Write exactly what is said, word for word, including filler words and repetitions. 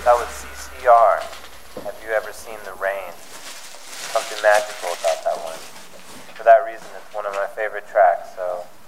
That was C C R. Have you ever seen the rain? Something magical about that one. For that reason, it's one of my favorite tracks, so